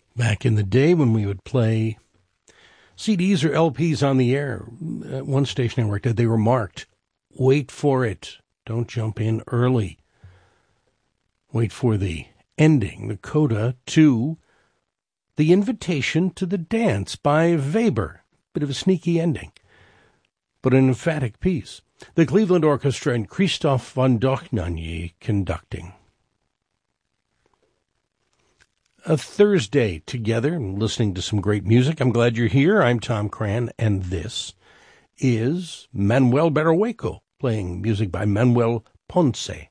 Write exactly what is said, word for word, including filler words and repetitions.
Back in the day when we would play C Ds or L Ps on the air, at one station I worked at, they were marked, wait for it, don't jump in early. Wait for the ending, the coda to The Invitation to the Dance by Weber. Bit of a sneaky ending, but an emphatic piece. The Cleveland Orchestra and Christoph von Dohnanyi conducting. A Thursday together, listening to some great music. I'm glad you're here. I'm Tom Cran, and this is Manuel Berrueco, playing music by Manuel Ponce.